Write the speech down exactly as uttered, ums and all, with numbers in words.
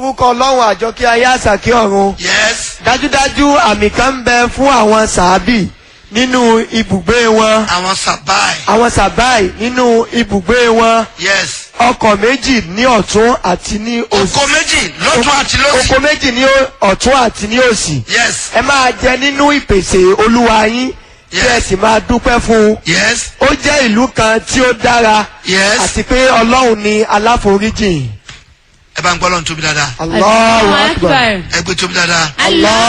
orúkọ ọlọ́run àjọkí ayé àsàkí ọ̀run. Yes. dájúdájú àmì kan ń bẹ fún àwọn sàábì nínú ibùgbé wọn. Àwọn sàbáì. àwọn sàbáì nínú ibùgbé wọn. Yes. ọkọ̀ méjì ní ọ̀tún àti ní òsì. Oko méjì lọ́tún àti lósì. oko méjì ní ọ̀tún àti ní òsì. Yes. ẹ máa jẹ nínú ìpèsè olúwa yín. Yes. kí ẹ sì máa dúpẹ́ fún un. Yes. ó jẹ́ ìlú kan tí ó dára. Yes. àti pé ọlọ́run ni aláforíjìn. Ẹ bá ń gbọ́ lọ́run tóbi dáadáa. Allahu Akbar. Ẹ gbé tóbi dáadáa. Allah.